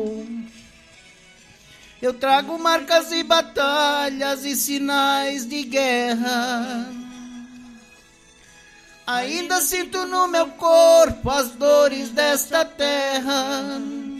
Eu trago marcas e batalhas e sinais de guerra. Ainda sinto no meu corpo as dores desta terra.